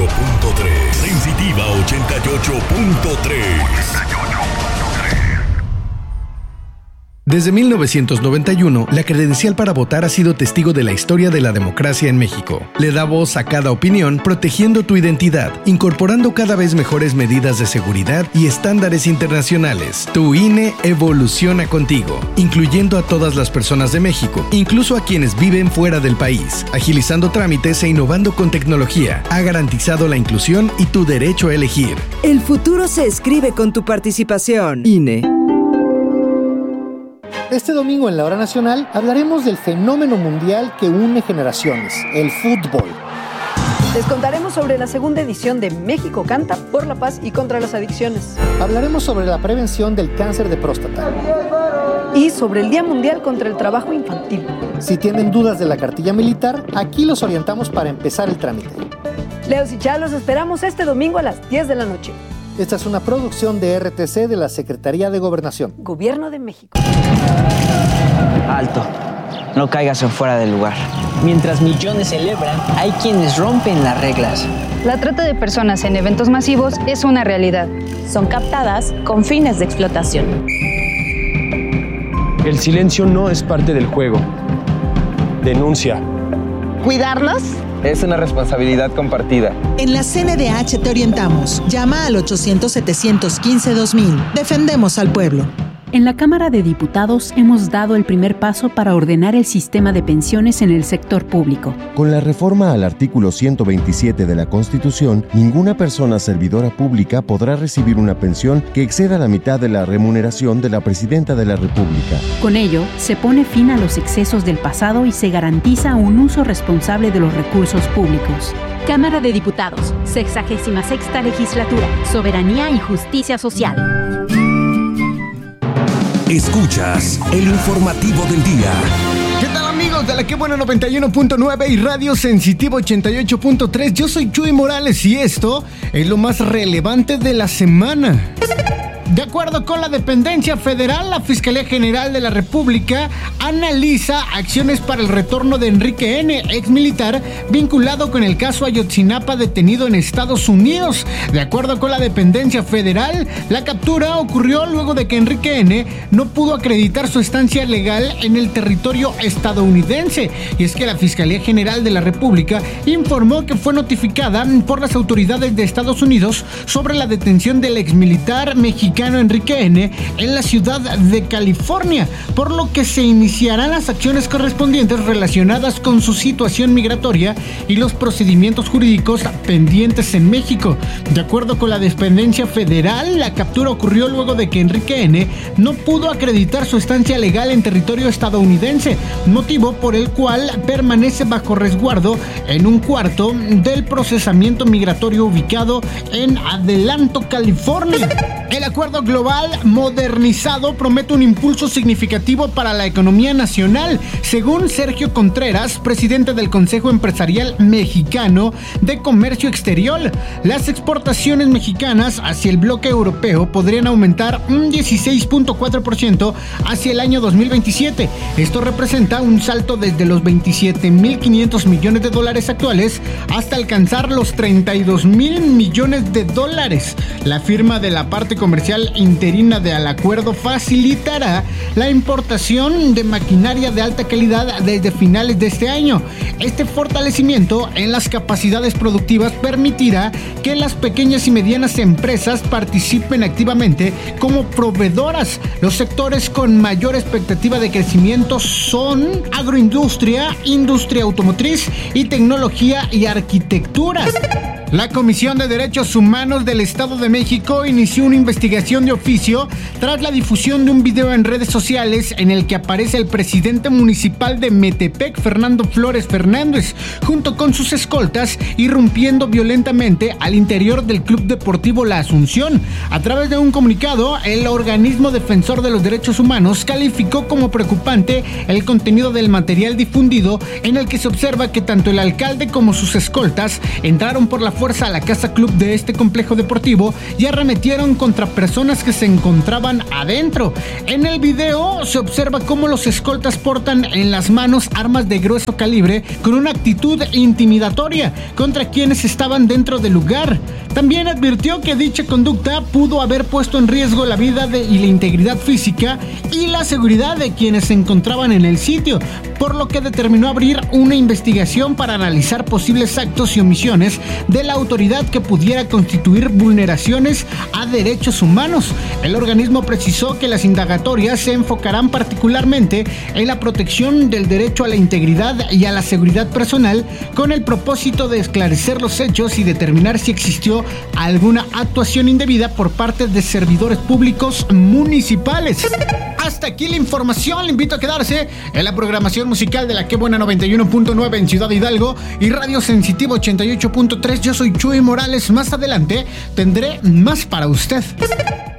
Sensitiva 88.3. Desde 1991, la credencial para votar ha sido testigo de la historia de la democracia en México. Le da voz a cada opinión, protegiendo tu identidad, incorporando cada vez mejores medidas de seguridad y estándares internacionales. Tu INE evoluciona contigo, incluyendo a todas las personas de México, incluso a quienes viven fuera del país. Agilizando trámites e innovando con tecnología, ha garantizado la inclusión y tu derecho a elegir. El futuro se escribe con tu participación. INE. Este domingo en la Hora Nacional hablaremos del fenómeno mundial que une generaciones, el fútbol. Les contaremos sobre la segunda edición de México Canta por la paz y contra las adicciones. Hablaremos sobre la prevención del cáncer de próstata. Y sobre el Día Mundial contra el Trabajo Infantil. Si tienen dudas de la cartilla militar, aquí los orientamos para empezar el trámite. Leos y Chá, los esperamos este domingo a las 10 de la noche. Esta es una producción de RTC de la Secretaría de Gobernación. Gobierno de México. Alto, no caigas en fuera del lugar. Mientras millones celebran, hay quienes rompen las reglas. La trata de personas en eventos masivos es una realidad. Son captadas con fines de explotación. El silencio no es parte del juego. Denuncia. ¿Cuidarlos? Es una responsabilidad compartida. En la CNDH te orientamos. Llama al 800-715-2000. Defendemos al pueblo. En la Cámara de Diputados hemos dado el primer paso para ordenar el sistema de pensiones en el sector público. Con la reforma al artículo 127 de la Constitución, ninguna persona servidora pública podrá recibir una pensión que exceda la mitad de la remuneración de la Presidenta de la República. Con ello, se pone fin a los excesos del pasado y se garantiza un uso responsable de los recursos públicos. Cámara de Diputados, 66ª Legislatura, Soberanía y Justicia Social. Escuchas el informativo del día. ¿Qué tal, amigos de la Que Buena 91.9 y Radio Sensitivo 88.3? Yo soy Chuy Morales y esto es lo más relevante de la semana. De acuerdo con la dependencia federal, la Fiscalía General de la República analiza acciones para el retorno de Enrique N., exmilitar vinculado con el caso Ayotzinapa detenido en Estados Unidos. De acuerdo con la dependencia federal, la captura ocurrió luego de que Enrique N. no pudo acreditar su estancia legal en el territorio estadounidense. Y es que la Fiscalía General de la República informó que fue notificada por las autoridades de Estados Unidos sobre la detención del exmilitar mexicano Enrique N. en la ciudad de California, por lo que se iniciarán las acciones correspondientes relacionadas con su situación migratoria y los procedimientos jurídicos pendientes en México. De acuerdo con la dependencia federal, la captura ocurrió luego de que Enrique N. no pudo acreditar su estancia legal en territorio estadounidense, motivo por el cual permanece bajo resguardo en un cuarto del procesamiento migratorio ubicado en Adelanto, California. El acuerdo global modernizado promete un impulso significativo para la economía nacional, según Sergio Contreras, presidente del Consejo Empresarial Mexicano de Comercio Exterior. Las exportaciones mexicanas hacia el bloque europeo podrían aumentar un 16.4% hacia el año 2027. Esto representa un salto desde los 27.500 millones de dólares actuales hasta alcanzar los 32.000 millones de dólares. La firma de la parte comercial interina del acuerdo facilitará la importación de maquinaria de alta calidad desde finales de este año. Este fortalecimiento en las capacidades productivas permitirá que las pequeñas y medianas empresas participen activamente como proveedoras. Los sectores con mayor expectativa de crecimiento son agroindustria, industria automotriz y tecnología y arquitectura. La Comisión de Derechos Humanos del Estado de México inició una investigación de oficio tras la difusión de un video en redes sociales en el que aparece el presidente municipal de Metepec, Fernando Flores Fernández, junto con sus escoltas, irrumpiendo violentamente al interior del Club Deportivo La Asunción. A través de un comunicado, el organismo defensor de los derechos humanos calificó como preocupante el contenido del material difundido, en el que se observa que tanto el alcalde como sus escoltas entraron por la fuerza a la casa club de este complejo deportivo y arremetieron contra personas que se encontraban adentro. En el video se observa cómo los escoltas portan en las manos armas de grueso calibre con una actitud intimidatoria contra quienes estaban dentro del lugar. También advirtió que dicha conducta pudo haber puesto en riesgo la vida y la integridad física y la seguridad de quienes se encontraban en el sitio, por lo que determinó abrir una investigación para analizar posibles actos y omisiones de la autoridad que pudiera constituir vulneraciones a derechos humanos. El organismo precisó que las indagatorias se enfocarán particularmente en la protección del derecho a la integridad y a la seguridad personal, con el propósito de esclarecer los hechos y determinar si existió alguna actuación indebida por parte de servidores públicos municipales. Hasta aquí la información. Le invito a quedarse en la programación musical de la Que Buena 91.9 en Ciudad Hidalgo y Radio Sensitivo 88.3. Yo soy Chuy Morales. Más adelante tendré más para usted.